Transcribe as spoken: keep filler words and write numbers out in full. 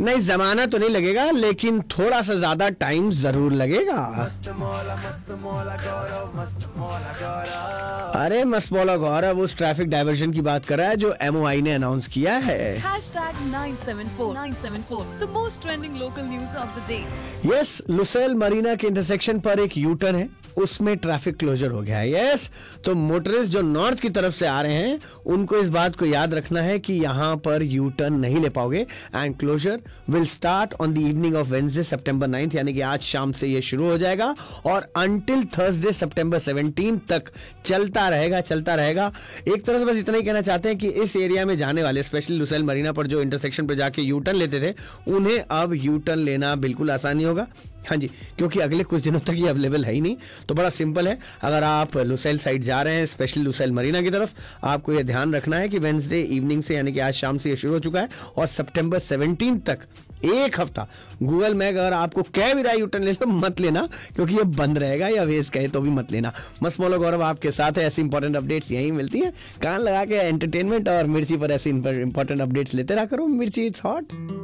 नहीं, जमाना तो नहीं लगेगा, लेकिन थोड़ा सा ज्यादा टाइम जरूर लगेगा। अरे मस्त मौला गौरव उस ट्रैफिक डाइवर्जन की बात कर रहा है जो एमओआई ने अनाउंस किया है। Hashtag nine seven four nine seven four, the most trending local news of the day. Yes, Lucille Marina के इंटरसेक्शन पर एक यू टर्न है, उसमें ट्रैफिक क्लोजर हो गया है। यस, तो मोटरिस्ट जो नॉर्थ की तरफ से आ रहे हैं उनको इस बात को याद रखना है कि यहाँ पर यू टर्न नहीं ले पाओगे and closer will start on the evening of Wednesday September ninth, यानी कि आज शाम से ये शुरू हो जाएगा और अंटिल थर्सडे सितंबर सेवनटीन तक चलता रहेगा चलता रहेगा एक तरह से बस इतना ही कहना चाहते हैं कि इस एरिया में जाने वाले स्पेशली लुसेल मरीना पर जो इंटरसेक्शन पर जाके यू टर्न लेते थे उन्हें अब यू टर्न लेना बिल्कुल आसानी होगा। हाँ जी, क्योंकि अगले कुछ दिनों तक ये अवेलेबल है ही नहीं। तो बड़ा सिंपल है, अगर आप लुसेल साइड जा रहे हैं स्पेशली लुसेल मरीना की तरफ, आपको ये ध्यान रखना है कि वेडनेसडे इवनिंग से यानी कि आज शाम से ये शुरू हो चुका है और सितंबर सेवनटीन तक एक हफ्ता गूगल मैप अगर आपको कह भी रहा है यू टर्न ले लो, मत लेना क्योंकि ये बंद रहेगा, या वेज कहे तो भी मत लेना। मस्त मौला गौरव आपके साथ है, ऐसी इंपॉर्टेंट अपडेट्स यहीं मिलती है। कान लगा के एंटरटेनमेंट और मिर्ची पर ऐसी इंपॉर्टेंट अपडेट्स लेते रहा करो। मिर्ची इट्स हॉट।